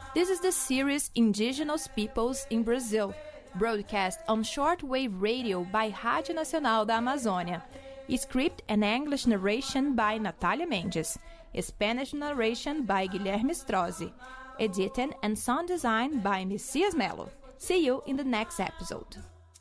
This is the series Indigenous Peoples in Brazil, broadcast on shortwave radio by Rádio Nacional da Amazônia. Script and English narration by Natalia Mendes. Spanish narration by Guilherme Strozzi. Editing and sound design by Messias Melo. See you in the next episode.